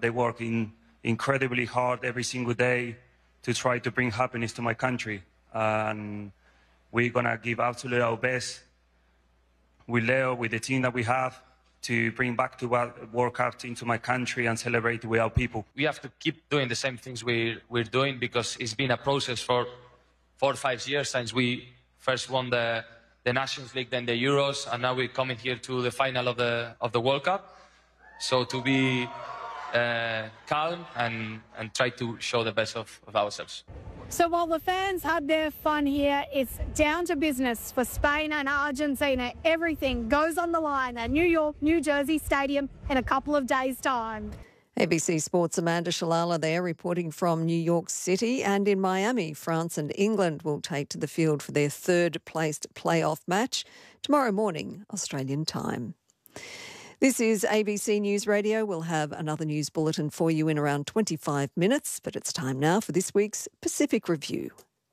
They work incredibly hard every single day to try to bring happiness to my country. And we're going to give absolutely our best with Leo, with the team that we have, to bring back to World Cup into my country and celebrate with our people. We have to keep doing the same things we're doing, because it's been a process for 4 or 5 years since we first won the Nations League, then the Euros, and now we're coming here to the final of the World Cup. So to be calm and try to show the best of ourselves. So while the fans had their fun here, it's down to business for Spain and Argentina. Everything goes on the line at New York, New Jersey Stadium in a couple of days' time. ABC Sports' Amanda Shalala there reporting from New York City. And in Miami, France and England will take to the field for their third-placed playoff match tomorrow morning, Australian time. This is ABC News Radio. We'll have another news bulletin for you in around 25 minutes, but it's time now for this week's Pacific Review.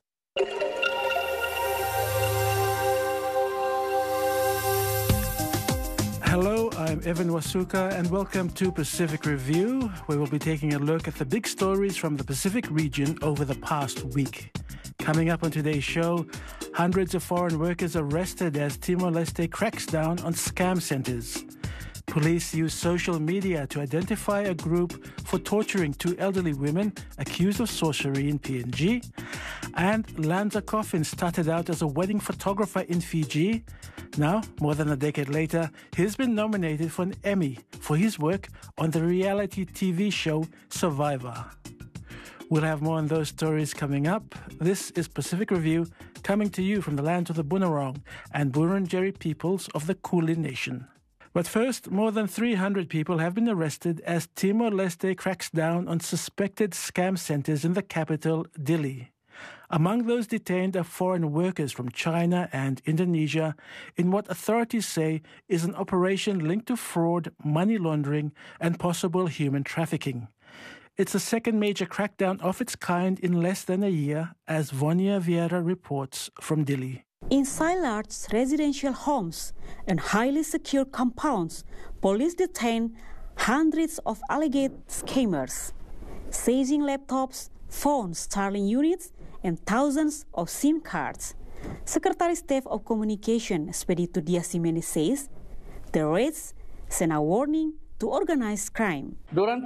Hello, I'm Evan Wasuka and welcome to Pacific Review, where we'll be taking a look at the big stories from the Pacific region over the past week. Coming up on today's show, hundreds of foreign workers arrested as Timor-Leste cracks down on scam centres. Police use social media to identify a group for torturing 2 elderly women accused of sorcery in PNG. And Lanza Coffin started out as a wedding photographer in Fiji. Now, more than a decade later, he's been nominated for an Emmy for his work on the reality TV show Survivor. We'll have more on those stories coming up. This is Pacific Review, coming to you from the lands of the Bunurong and Wurundjeri peoples of the Kulin Nation. But first, more than 300 people have been arrested as Timor-Leste cracks down on suspected scam centres in the capital, Dili. Among those detained are foreign workers from China and Indonesia in what authorities say is an operation linked to fraud, money laundering and possible human trafficking. It's the second major crackdown of its kind in less than a year, as Vonia Vieira reports from Dili. Inside large residential homes and highly secure compounds, police detained hundreds of alleged scammers, seizing laptops, phones, Starlink units, and thousands of SIM cards. Secretary Staff of Communication, Expedito Dias Jimenez, says the raids send a warning to organized crime. The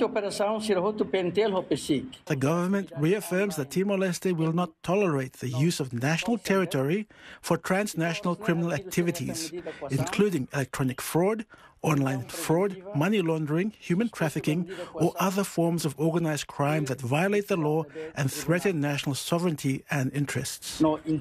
government reaffirms that Timor-Leste will not tolerate the use of national territory for transnational criminal activities, including electronic fraud, online fraud, money laundering, human trafficking, or other forms of organized crime that violate the law and threaten national sovereignty and interests.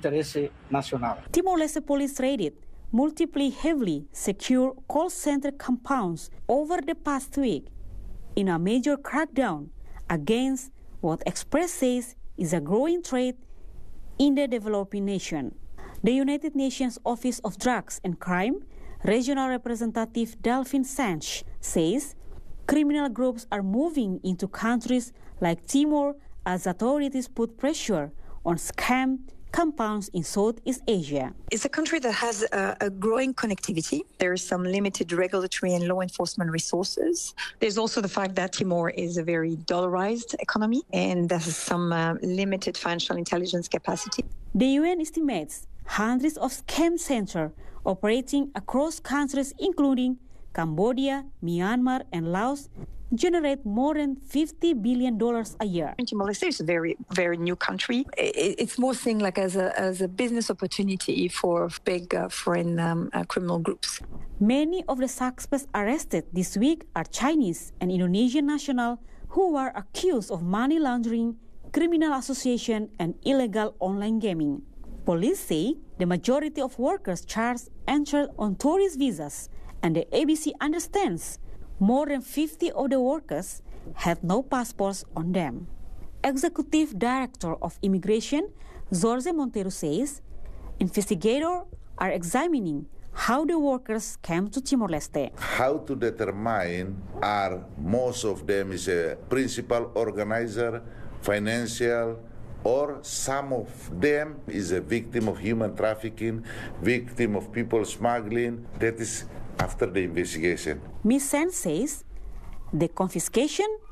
Timor-Leste police raided multiple heavily secure call center compounds over the past week in a major crackdown against what Express says is a growing threat in the developing nation. The United Nations Office of Drugs and Crime Regional Representative Delphine Sanch says criminal groups are moving into countries like Timor as authorities put pressure on scam compounds in Southeast Asia. It's a country that has a growing connectivity. There is some limited regulatory and law enforcement resources. There's also the fact that Timor is a very dollarized economy and there's some limited financial intelligence capacity. The UN estimates hundreds of scam centers operating across countries including Cambodia, Myanmar, and Laos generate more than $50 billion a year. Timor-Leste is a very, very new country. It's more seen like as a business opportunity for big foreign criminal groups. Many of the suspects arrested this week are Chinese and Indonesian nationals who are accused of money laundering, criminal association, and illegal online gaming. Police say the majority of workers charged entered on tourist visas, and the ABC understands more than 50 of the workers had no passports on them. Executive Director of Immigration, Jorge Monteiro, says investigators are examining how the workers came to Timor-Leste. How to determine are most of them is a principal organizer, financial, or some of them is a victim of human trafficking, victim of people smuggling. That is after the investigation. Ms. Sen says the confiscation